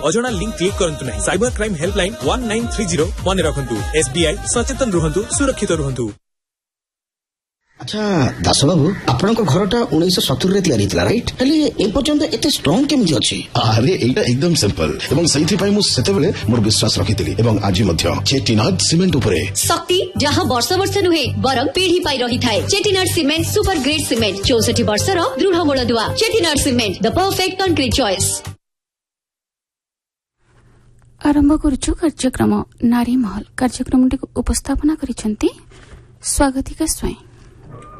अजଣା link click करंतु नहीं। Cyber crime helpline 1930 मन रखंतु। SBI सचेतन रुहंतु, सुरक्षित रुहंतु। अच्छा दास बाबू आपण घरटा 1970 रे तैयारी थिला राइट हेले ए पर्यंत एते स्ट्रांग केमि अछि? अरे एटा एकदम सिंपल एवं सही पई मु सेतेबेले मोर विश्वास रखितिली एवं आज मध्य चेटिनाड सीमेंट उपरे शक्ति जहां वर्ष वर्ष नुहे बरम पीढ़ी पाई रही थाए। Chettinad cement super grade cement 64 वर्षर दृढ़ मूलदुआ। Chettinad cement the perfect concrete choice. आरंभ करूछु कार्यक्रम नारी महल। कार्यक्रम उपस्थापना करिसेंती स्वागतिका स्वयं।